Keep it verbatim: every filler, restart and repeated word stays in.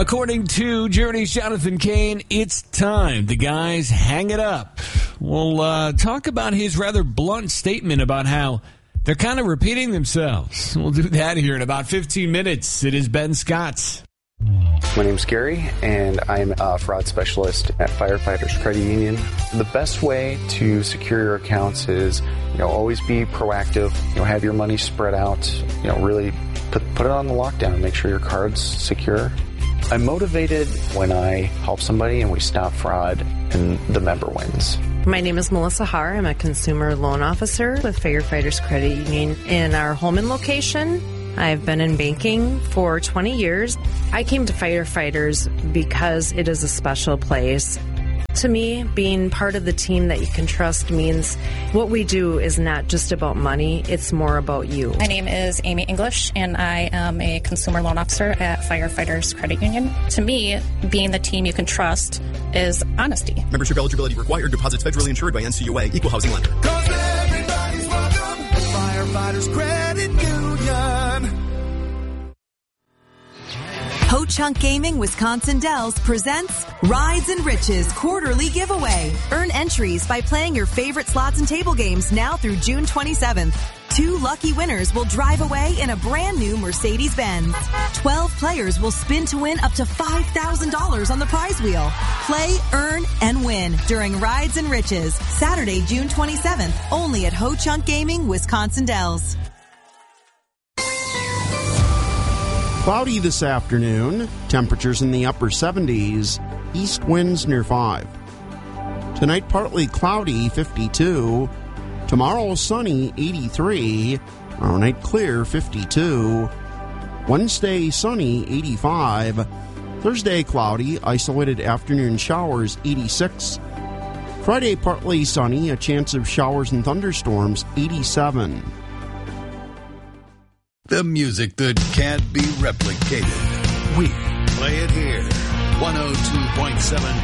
According to Journey's Jonathan Kane, it's time the guys hang it up. We'll uh, talk about his rather blunt statement about how they're kind of repeating themselves. We'll do that here in about fifteen minutes. It is Ben Scott. My name's Gary, and I'm a fraud specialist at Firefighters Credit Union. The best way to secure your accounts is, you know, always be proactive. You know, have your money spread out. You know, really put put it on the lockdown. Make sure your card's secure. I'm motivated when I help somebody and we stop fraud and the member wins. My name is Melissa Haar. I'm a consumer loan officer with Firefighters Credit Union in our Holman location. I've been in banking for twenty years. I came to Firefighters because it is a special place. To me, being part of the team that you can trust means what we do is not just about money, it's more about you. My name is Amy English, and I am a consumer loan officer at Firefighters Credit Union. To me, being the team you can trust is honesty. Membership eligibility required. Deposits federally insured by N C U A. Equal housing lender. 'Cause everybody's welcome at Firefighters Credit Union. Ho Chunk Gaming Wisconsin Dells presents Rides and Riches quarterly giveaway. Earn entries by playing your favorite slots and table games now through June twenty-seventh. Two lucky winners will drive away in a brand new Mercedes-Benz. Twelve players will spin to win up to five thousand dollars on the prize wheel. Play, earn, and win during Rides and Riches, Saturday, June twenty-seventh, only at Ho Chunk Gaming Wisconsin Dells. Cloudy this afternoon, temperatures in the upper seventies, east winds near five. Tonight partly cloudy, fifty-two. Tomorrow sunny, eighty-three. Tomorrow night clear, fifty-two. Wednesday sunny, eighty-five. Thursday cloudy, isolated afternoon showers, eighty-six. Friday partly sunny, a chance of showers and thunderstorms, eighty-seven. The music that can't be replicated. We play it here. one oh two point seven